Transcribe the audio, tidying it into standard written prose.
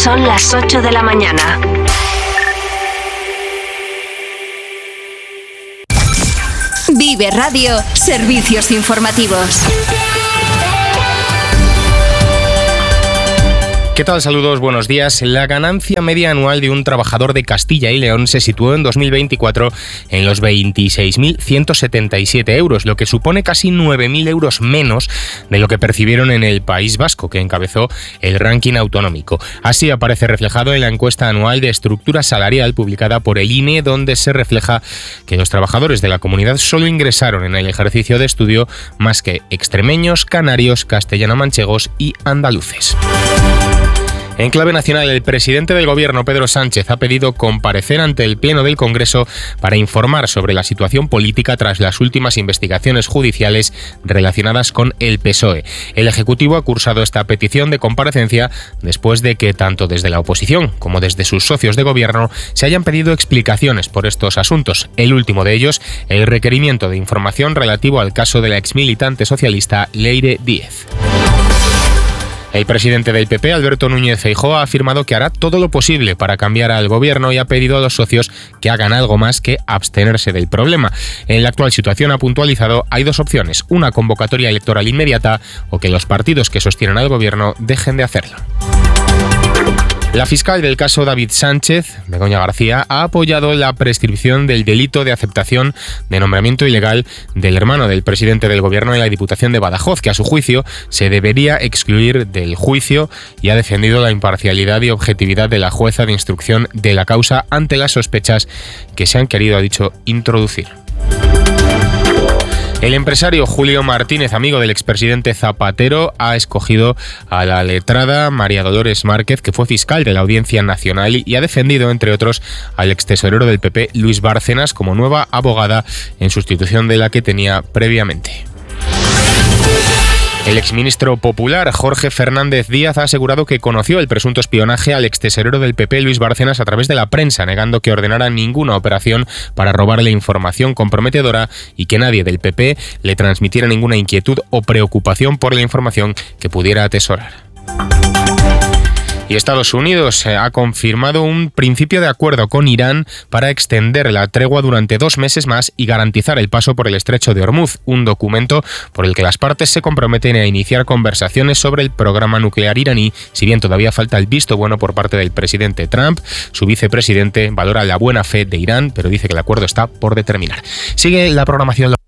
Son las 8 de la mañana. Vive Radio, servicios informativos. ¿Qué tal? Saludos, buenos días. La ganancia media anual de un trabajador de Castilla y León se situó en 2024 en los 26.177 euros, lo que supone casi 9.000 euros menos de lo que percibieron en el País Vasco, que encabezó el ranking autonómico. Así aparece reflejado en la encuesta anual de estructura salarial publicada por el INE, donde se refleja que los trabajadores de la comunidad solo ingresaron en el ejercicio de estudio más que extremeños, canarios, castellano-manchegos y andaluces. En clave nacional, el presidente del Gobierno, Pedro Sánchez, ha pedido comparecer ante el Pleno del Congreso para informar sobre la situación política tras las últimas investigaciones judiciales relacionadas con el PSOE. El Ejecutivo ha cursado esta petición de comparecencia después de que tanto desde la oposición como desde sus socios de gobierno se hayan pedido explicaciones por estos asuntos. El último de ellos, el requerimiento de información relativo al caso de la exmilitante socialista Leire Díez. El presidente del PP, Alberto Núñez Feijóo, ha afirmado que hará todo lo posible para cambiar al gobierno y ha pedido a los socios que hagan algo más que abstenerse del problema. En la actual situación, ha puntualizado, hay dos opciones: una convocatoria electoral inmediata o que los partidos que sostienen al gobierno dejen de hacerlo. La fiscal del caso David Sánchez, Begoña García, ha apoyado la prescripción del delito de aceptación de nombramiento ilegal del hermano del presidente del gobierno en la Diputación de Badajoz, que a su juicio se debería excluir del juicio, y ha defendido la imparcialidad y objetividad de la jueza de instrucción de la causa ante las sospechas que se han querido, ha dicho, introducir. El empresario Julio Martínez, amigo del expresidente Zapatero, ha escogido a la letrada María Dolores Márquez, que fue fiscal de la Audiencia Nacional, y ha defendido, entre otros, al extesorero del PP, Luis Bárcenas, como nueva abogada en sustitución de la que tenía previamente. El exministro popular Jorge Fernández Díaz ha asegurado que conoció el presunto espionaje al extesorero del PP Luis Bárcenas a través de la prensa, negando que ordenara ninguna operación para robarle información comprometedora y que nadie del PP le transmitiera ninguna inquietud o preocupación por la información que pudiera atesorar. Y Estados Unidos ha confirmado un principio de acuerdo con Irán para extender la tregua durante 2 meses más y garantizar el paso por el estrecho de Hormuz, un documento por el que las partes se comprometen a iniciar conversaciones sobre el programa nuclear iraní, si bien todavía falta el visto bueno por parte del presidente Trump. Su vicepresidente valora la buena fe de Irán, pero dice que el acuerdo está por determinar. Sigue la programación.